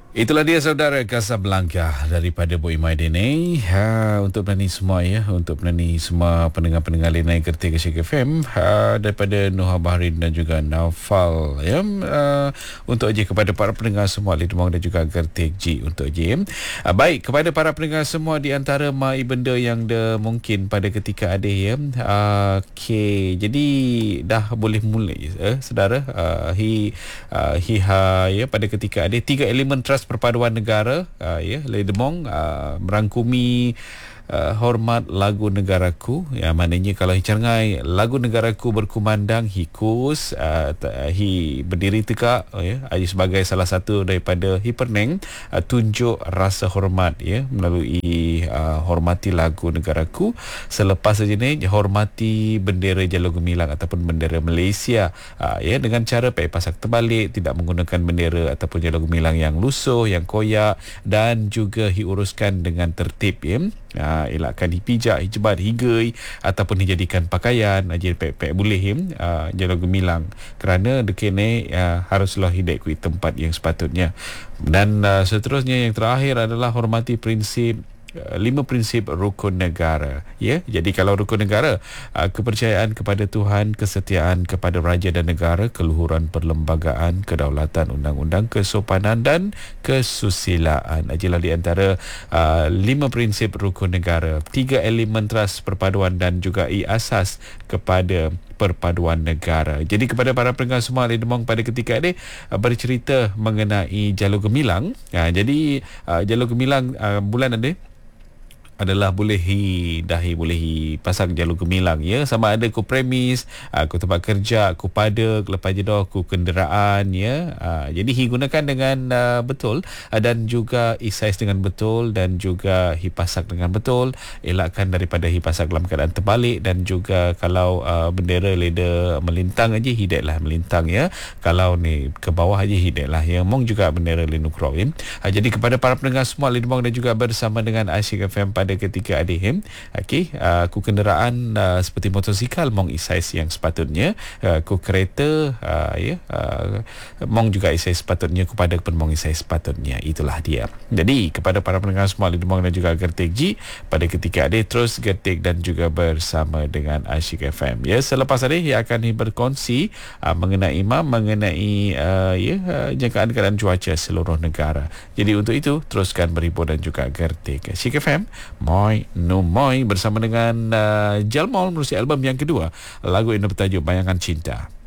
Itulah dia saudara Casablanca daripada Boy Maidene. Untuk penyanyi semua ya, untuk penyanyi semua pendengar-pendengar Lenai Kerti Syek FM, daripada Nuha Bahrin dan juga Naufal ya. Untuk je kepada para pendengar semua Lidmong dan juga Kerti G untuk je. Baik, kepada para pendengar semua di antara mai benda yang mungkin pada ketika ada ya. Okey, jadi dah boleh mulai saudara. Ya, pada ketika ada 3 elemen trust perpaduan negara ya Ledemong merangkumi hormat lagu negaraku, ya maknanya kalau hicangai lagu negaraku berkumandang hikus hi berdiri tegak ya sebagai salah satu daripada hiperneng tunjuk rasa hormat ya melalui hormati lagu negaraku. Selepas saja ni hormati bendera Jalur Gemilang ataupun bendera Malaysia ya dengan cara pakai pasak terbalik, tidak menggunakan bendera ataupun Jalur Gemilang yang lusuh, yang koyak, dan juga diuruskan dengan tertib ya. Elakkan dipijak, hijebat, higai ataupun dijadikan pakaian aja pek-pek boleh Jalur Gemilang kerana dekene haruslah hidup di tempat yang sepatutnya. Dan seterusnya yang terakhir adalah hormati prinsip 5 prinsip rukun negara ya. Jadi kalau rukun negara, kepercayaan kepada Tuhan, kesetiaan kepada raja dan negara, keluhuran perlembagaan, kedaulatan, undang-undang, kesopanan dan kesusilaan. Ajalah di antara 5 prinsip rukun negara, 3 elemen teras perpaduan dan juga asas kepada perpaduan negara. Jadi kepada para pendengar semua Ledemong pada ketika ini bercerita mengenai Jalur Gemilang. Jadi Jalur Gemilang bulan ada adalah boleh pasang Jalur Gemilang ya, sama ada ku premis, ku tempat kerja, ku pada, lepas je dah ku kenderaan ya. Jadi gunakan dengan betul dan juga isais dengan betul dan juga pasak dengan betul. Elakkan daripada pasak dalam keadaan terbalik, dan juga kalau bendera leda melintang aja hidaylah melintang ya. Kalau ni ke bawah aja hidaylah ya. Mong juga bendera linukro ya. Jadi kepada para pendengar semua Ledemong dan juga bersama dengan Asyik FM pada ketika adihim, okey, ku kenderaan seperti motosikal mong isais yang sepatutnya, ku kereta mong juga isais sepatutnya, kepada pun mong isais sepatutnya. Itulah dia. Jadi kepada para pendengar semua Ledemong dan juga Gertik G pada ketika adih, terus Gertik dan juga bersama dengan Asyik FM ya. Selepas adih ia akan berkongsi mengenai jangkaan keadaan cuaca seluruh negara. Jadi untuk itu teruskan berhibur dan juga Gertik Asyik FM Moi No Moi bersama dengan Jalmol menerusi album yang kedua, lagu yang bertajuk Bayangan Cinta.